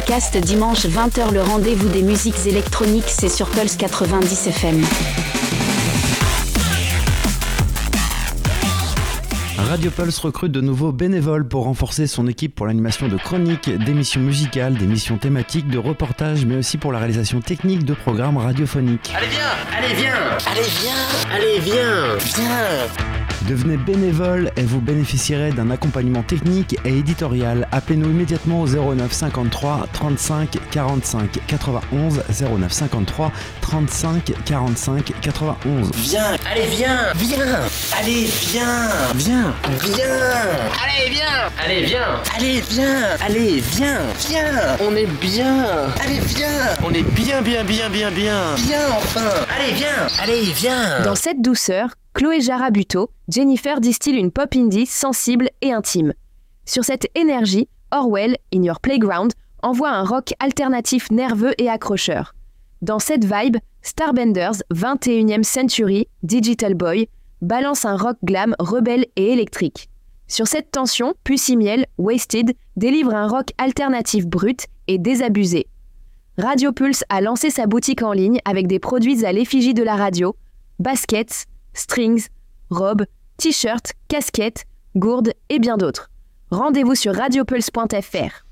podcast dimanche 20h. Le rendez-vous des musiques électroniques, c'est sur Pulse 90 FM. Radio Pulse recrute de nouveaux bénévoles pour renforcer son équipe pour l'animation de chroniques, d'émissions musicales, d'émissions thématiques, de reportages, mais aussi pour la réalisation technique de programmes radiophoniques. Allez viens, allez viens, allez viens, allez viens, viens. Devenez bénévole et vous bénéficierez d'un accompagnement technique et éditorial. Appelez-nous immédiatement au 09 53 35 45 91 09 53 35 45 91. Viens, allez viens, viens, allez viens, viens, viens, allez viens, allez viens, allez viens, allez viens, viens. On est bien, allez viens, on est bien, viens enfin, allez viens. Dans cette douceur, Chloé Jarabuto, Jennifer distille une pop indie sensible et intime. Sur cette énergie, Orwell, In Your Playground, envoie un rock alternatif nerveux et accrocheur. Dans cette vibe, Starbenders, 21e Century, Digital Boy, balance un rock glam rebelle et électrique. Sur cette tension, Pussy Miel, Wasted, délivre un rock alternatif brut et désabusé. Radio Pulse a lancé sa boutique en ligne avec des produits à l'effigie de la radio, baskets, strings, robes, t-shirts, casquettes, gourdes et bien d'autres. Rendez-vous sur radiopulse.fr.